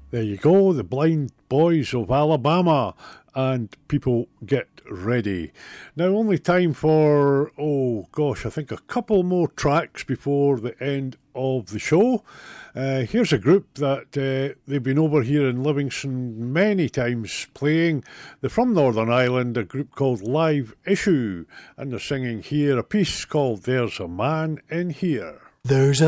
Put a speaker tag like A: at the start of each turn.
A: There you go, the Blind Boys of Alabama, and people get ready. Now, only time for, I think a couple more tracks before the end of the show. Here's a group that they've been over here in Livingston many times playing. They're from Northern Ireland, a group called Live Issue, and they're singing here a piece called There's a Man in Here.
B: There's